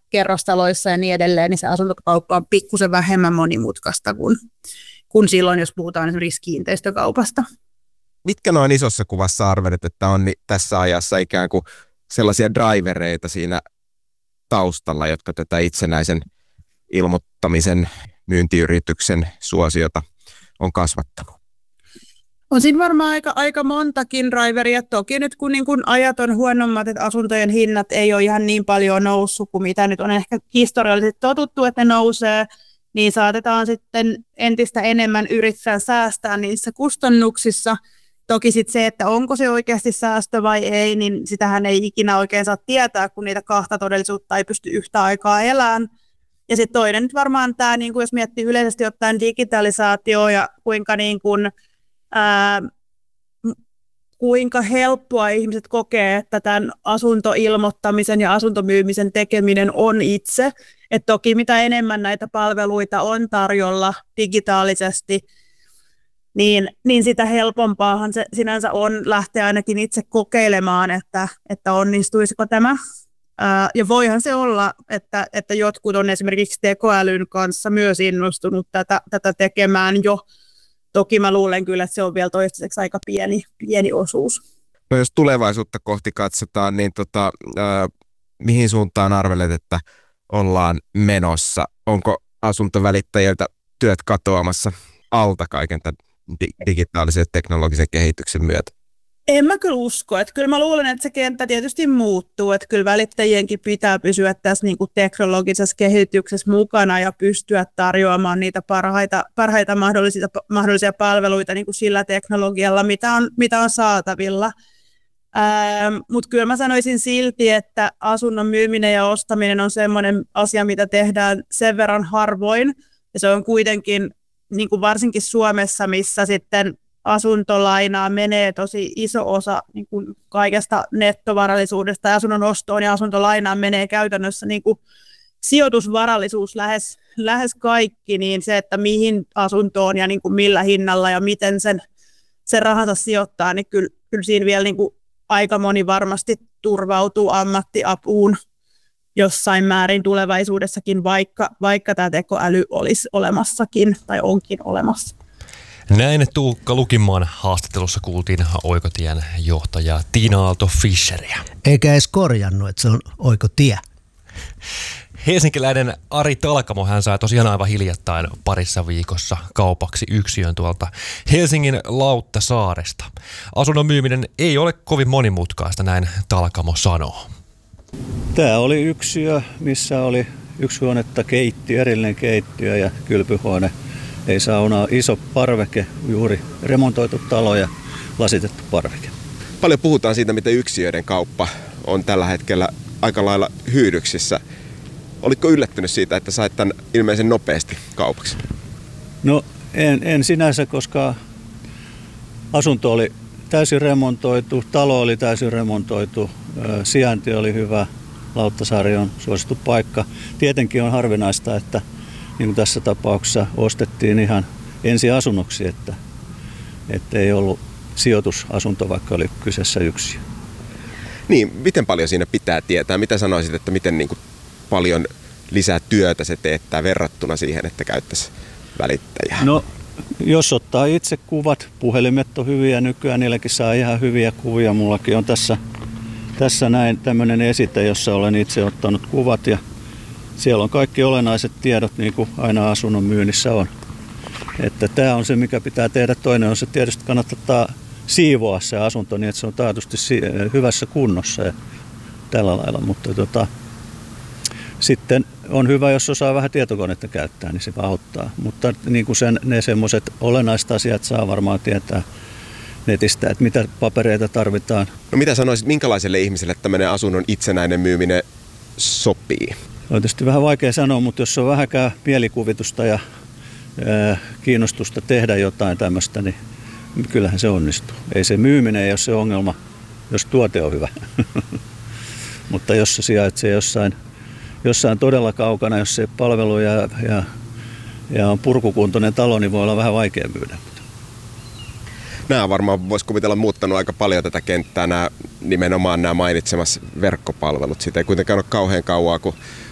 kerrostaloissa ja niin edelleen, niin se asuntokauppa on pikkusen vähemmän monimutkaista kuin silloin, jos puhutaan esimerkiksi kiinteistökaupasta. Mitkä noin isossa kuvassa arvelet, että on tässä ajassa ikään kuin sellaisia drivereita siinä taustalla, jotka tätä itsenäisen ilmoittamisen myyntiyrityksen suosiota on kasvattanut? On siinä varmaan aika montakin driveria. Toki nyt kun ajat on huonommat, että asuntojen hinnat ei ole ihan niin paljon noussut kuin mitä nyt on ehkä historiallisesti totuttu, että ne nousee, niin saatetaan sitten entistä enemmän yrittää säästää niissä kustannuksissa. Toki sitten se, että onko se oikeasti säästö vai ei, niin sitähän ei ikinä oikein saa tietää, kun niitä kahta todellisuutta ei pysty yhtä aikaa elämään. Ja sitten toinen nyt varmaan tämä, niin jos miettii yleisesti ottaen digitalisaatio ja kuinka helppoa ihmiset kokee, että tämän asuntoilmoittamisen ja asuntomyymisen tekeminen on itse. Et toki mitä enemmän näitä palveluita on tarjolla digitaalisesti, niin sitä helpompaahan se sinänsä on lähteä ainakin itse kokeilemaan, että onnistuisiko tämä. Ja voihan se olla, että jotkut on esimerkiksi tekoälyn kanssa myös innostunut tätä tekemään jo. Toki mä luulen kyllä, että se on vielä toistaiseksi aika pieni osuus. No jos tulevaisuutta kohti katsotaan, niin mihin suuntaan arvelet, että ollaan menossa? Onko asuntovälittäjiltä työt katoamassa alta kaiken tämän digitaalisen ja teknologisen kehityksen myötä? En mä kyllä usko. Että kyllä mä luulen, että se kenttä tietysti muuttuu. Että kyllä välittäjienkin pitää pysyä tässä niin kuin teknologisessa kehityksessä mukana ja pystyä tarjoamaan niitä parhaita mahdollisia palveluita niin kuin sillä teknologialla, mitä on saatavilla. Mutta kyllä mä sanoisin silti, että asunnon myyminen ja ostaminen on semmoinen asia, mitä tehdään sen verran harvoin. Ja se on kuitenkin niin kuin varsinkin Suomessa, missä sitten asuntolainaa menee tosi iso osa niin kuin kaikesta nettovarallisuudesta ja asunnon ostoon ja asuntolainaan menee käytännössä niin kuin sijoitusvarallisuus lähes kaikki, niin se, että mihin asuntoon ja niin kuin millä hinnalla ja miten sen rahansa sijoittaa, niin kyllä siinä vielä niin kuin aika moni varmasti turvautuu ammattiapuun jossain määrin tulevaisuudessakin, vaikka tämä tekoäly olisi olemassakin tai onkin olemassa. Näin Tuukka Lukinmaan haastattelussa kuultiin Oikotien johtaja Tiina Aalto-Fischeriä. Eikä edes korjannut, että se on Oikotie. Helsinkiläinen Ari Talkamo, hän sai tosiaan aivan hiljattain parissa viikossa kaupaksi yksiön tuolta Helsingin Lauttasaaresta. Asunnon myyminen ei ole kovin monimutkaista, näin Talkamo sanoo. Tämä oli yksiö, missä oli yksi huonetta erillinen keittiö ja kylpyhuone. Ei saunaa, iso parveke, juuri remontoitu talo ja lasitettu parveke. Paljon puhutaan siitä, miten yksiöiden kauppa on tällä hetkellä aika lailla hyydyksissä. Olitko yllättynyt siitä, että sait tämän ilmeisen nopeasti kaupaksi? No en sinänsä, koska asunto oli täysin remontoitu, talo oli täysin remontoitu, sijainti oli hyvä, Lauttasaari on suosittu paikka. Tietenkin on harvinaista, että niin kuin tässä tapauksessa ostettiin ihan ensiasunnoksi, että ei ollut sijoitusasunto, vaikka oli kyseessä yksiö. Niin, miten paljon siinä pitää tietää? Mitä sanoisit, että miten niin kuin paljon lisää työtä se teettää verrattuna siihen, että käyttäisi välittäjää? No, jos ottaa itse kuvat, puhelimet on hyviä nykyään, niilläkin saa ihan hyviä kuvia. Mullakin on tässä näin tämmöinen esite, jossa olen itse ottanut kuvat ja siellä on kaikki olennaiset tiedot, niin kuin aina asunnon myynnissä on. Että tämä on se, mikä pitää tehdä. Toinen on se, tietysti kannattaa siivoa se asunto niin, että se on taatusti hyvässä kunnossa ja tällä lailla. Mutta sitten on hyvä, jos osaa vähän tietokonetta käyttää, niin se auttaa. Mutta niin kuin ne semmoiset olennaiset asiat saa varmaan tietää netistä, että mitä papereita tarvitaan. No mitä sanoisit, minkälaiselle ihmiselle tämmöinen asunnon itsenäinen myyminen sopii? On tietysti vähän vaikea sanoa, mutta jos on vähänkään mielikuvitusta ja kiinnostusta tehdä jotain tämmöistä, niin kyllähän se onnistuu. Ei se myyminen ei ole se ongelma, jos tuote on hyvä. Mutta jos se sijaitsee jossain todella kaukana, jos se palvelu ja on purkukuntoinen talo, niin voi olla vähän vaikea myydä. Nämä varmaan voisi kuvitella muuttanut aika paljon tätä kenttää, nimenomaan nämä mainitsemassa verkkopalvelut. Siitä ei kuitenkaan ole kauhean kauaa, kun